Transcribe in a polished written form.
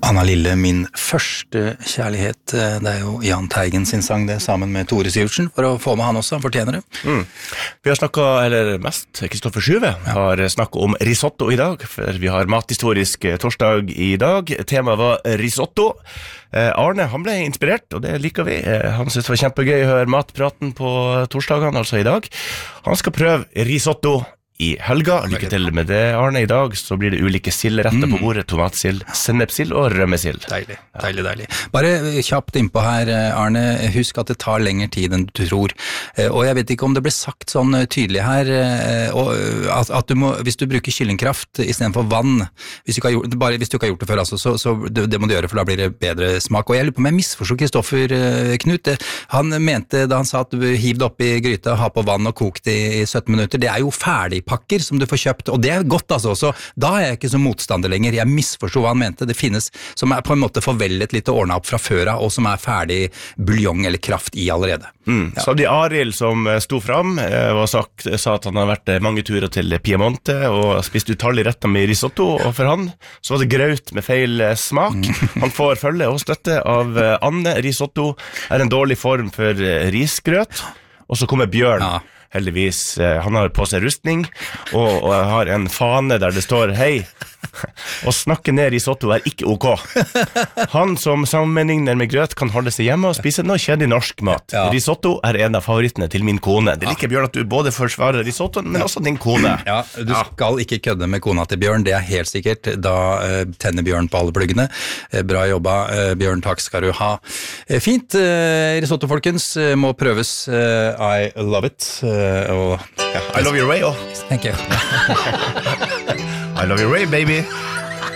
Anna Lille, min første kjærlighet, det jo Jahn Teigen sin sang det, sammen med Tore Syvertsen, for å få med han også, han fortjener det. Vi har snakket, eller mest, Kristoffer Sjuve har snakket om risotto i dag, for vi har mathistorisk torsdag i dag. Temaet var risotto. Arne, han ble inspirert, og det liker vi. Han synes det var kjempegøy å høre matpraten på torsdagene, altså i dag. Han skal prøve risotto i helga. Lykke til med det, Arne. I dag så blir det ulike sildretter på bordet. Tomatsild, sennepsild og rømmesild. Deilig. Bare kjapt innpå her, Arne. Husk at det tar lengre tid enn du tror. Og jeg vet ikke om det ble sagt sånn tydelig her, at du må, hvis du bruker kyllingkraft i stedet for vann, hvis du ikke har gjort det før, altså, så det må du gjøre, for da blir det bedre smak. Og jeg lurer på om jeg misforstod Kristoffer Knut. Han mente, da han sa at du hiv det opp i gryta, ha på vann og kok det i 17 minutter, det jo ferdig pakker som du får kjøpt, og det godt altså, så da jeg ikke så motstander lenger. Jeg misforstod hva han mente. Det finnes som på en måte forveldet litt og ordnet opp fra før av, og som ferdig buljong eller kraft i allerede. Så de Arild som sto fram og sa at han har vært mange turer til Piemonte og spist utallige retter med risotto, og for han så var det graut med feil smak. Han får følge og støtte av Anne. Risotto en dårlig form for risgrøt, og så kommer Bjørn. Heldigvis, han har på seg rustning og har en fane der det står hei, å snakke ned risotto ikke ok. Han som sammenligner med grøt kan holde seg hjemme og spise noe kjedelig norsk mat. Risotto en av favorittene til min kone. Det liker Bjørn at du både forsvarer risottoen, men også din kone. Ja, du skal ikke kødde med kona til Bjørn, det helt sikkert. Da tenner Bjørn på alle pluggene. Bra jobba, Bjørn, takk skal du ha. Fint, risotto folkens, må prøves. I love it. I love your way, Thank you. I love your way, baby.